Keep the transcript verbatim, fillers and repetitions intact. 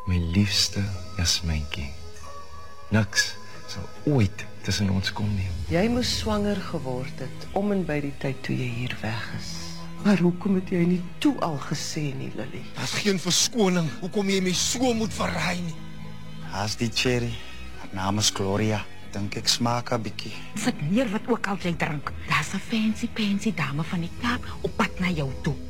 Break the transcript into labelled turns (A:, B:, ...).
A: My liefste Jasmijntjie. Niks sal ooit tussen ons kom nie.
B: Jy moes swanger geword het om en by die tyd toe jy hier weg is. Maar hoekom het jy nie toe al gesê nie, Lily?
C: Daar's geen verskoning. Hoekom jy my so moet verraai nie?
D: Haas die cherry. Haar naam is Gloria. Dink ek smaak 'n bietjie.
E: Sit neer wat ook al jy drink. Daar's 'n fancy fancy dame van die Kaap op pad na jou toe.